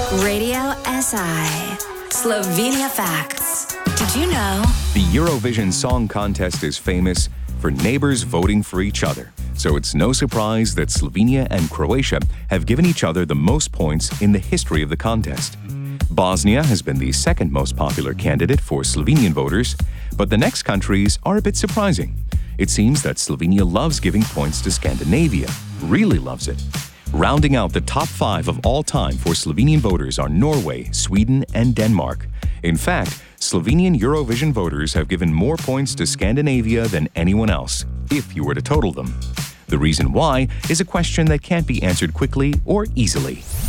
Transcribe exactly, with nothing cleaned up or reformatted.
Radio S I. Slovenia Facts. Did you know? The Eurovision Song Contest is famous for neighbors voting for each other. So it's no surprise that Slovenia and Croatia have given each other the most points in the history of the contest. Bosnia has been the second most popular candidate for Slovenian voters, but the next countries are a bit surprising. It seems that Slovenia loves giving points to Scandinavia, really loves it. Rounding out the top five of all time for Slovenian voters are Norway, Sweden, and Denmark. In fact, Slovenian Eurovision voters have given more points to Scandinavia than anyone else, if you were to total them. The reason why is a question that can't be answered quickly or easily.